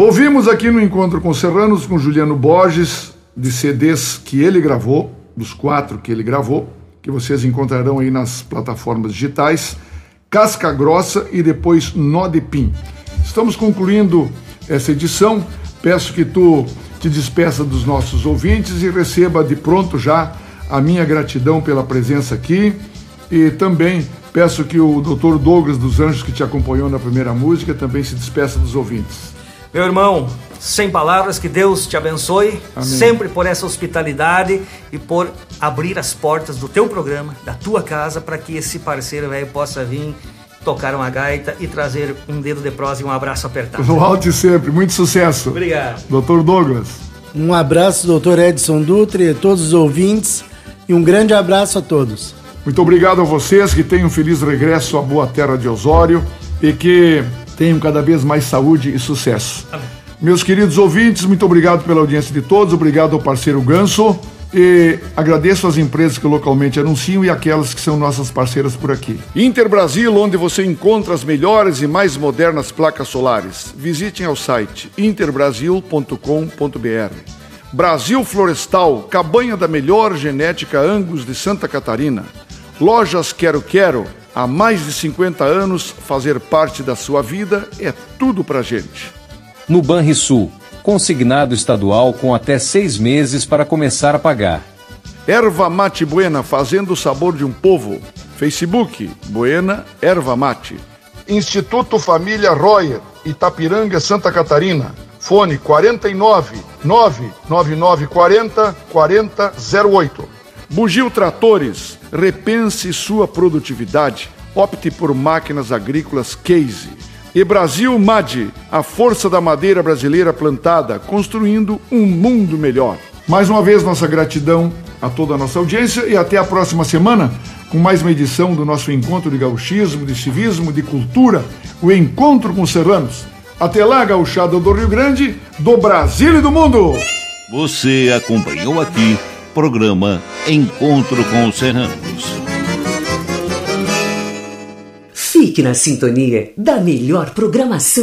Ouvimos aqui no Encontro com Serranos, com Juliano Borges, de CDs que ele gravou, dos 4 que ele gravou, que vocês encontrarão aí nas plataformas digitais, Casca Grossa e depois Nó de Pin. Estamos concluindo essa edição. Peço que tu te despeça dos nossos ouvintes e receba de pronto já a minha gratidão pela presença aqui, e também peço que o Dr. Douglas dos Anjos, que te acompanhou na primeira música, também se despeça dos ouvintes. Meu irmão, sem palavras, que Deus te abençoe. Amém. Sempre por essa hospitalidade e por abrir as portas do teu programa, da tua casa, para que esse parceiro velho possa vir tocar uma gaita e trazer um dedo de prosa e um abraço apertado. Volte sempre, muito sucesso. Obrigado. Dr. Douglas. Um abraço, Dr. Edson Dutra, e a todos os ouvintes, e um grande abraço a todos. Muito obrigado a vocês, que tenham um feliz regresso à boa terra de Osório e que tenham cada vez mais saúde e sucesso. Amém. Meus queridos ouvintes, muito obrigado pela audiência de todos, obrigado ao parceiro Ganso, e agradeço às empresas que localmente anunciam e aquelas que são nossas parceiras por aqui. Interbrasil, onde você encontra as melhores e mais modernas placas solares. Visitem ao site interbrasil.com.br. Brasil Florestal, cabanha da melhor genética Angus de Santa Catarina. Lojas Quero Quero, há mais de 50 anos, fazer parte da sua vida é tudo pra gente. No Banrisul, consignado estadual com até 6 meses para começar a pagar. Erva Mate Buena, fazendo o sabor de um povo. Facebook, Buena Erva Mate. Instituto Família Royer, Itapiranga, Santa Catarina. Fone 49 99940 4008. Bugio Tratores, repense sua produtividade. Opte por máquinas agrícolas Case. E Brasil MAD, a força da madeira brasileira plantada, construindo um mundo melhor. Mais uma vez, nossa gratidão a toda a nossa audiência e até a próxima semana com mais uma edição do nosso Encontro de Gauchismo, de Civismo, de Cultura, o Encontro com Serranos. Até lá, gauchada do Rio Grande, do Brasil e do mundo! Você acompanhou aqui programa Encontro com os Serranos. Fique na sintonia da melhor programação